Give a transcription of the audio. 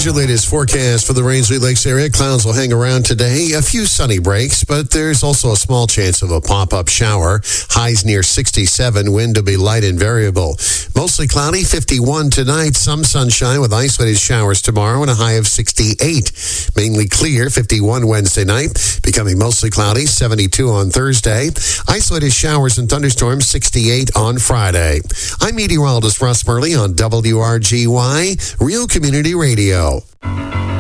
Here's your latest forecast for the Rangeley Lakes area. Clouds will hang around today. A few sunny breaks, but there's also a small chance of a pop-up shower. Highs near 67. Wind to be light and variable. Mostly cloudy, 51 tonight. Some sunshine with isolated showers tomorrow and a high of 68. Mainly clear, 51 Wednesday night. Becoming mostly cloudy, 72 on Thursday. Isolated showers and thunderstorms, 68 on Friday. I'm meteorologist Russ Murley on WRGY, Real Community Radio.